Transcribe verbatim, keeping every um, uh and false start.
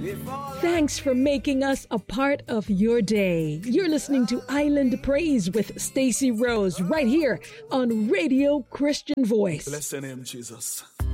Thanks for making us a part of your day. You're listening to Island Praise with Stacey Rose right here on Radio Christian Voice. Bless your name, Jesus.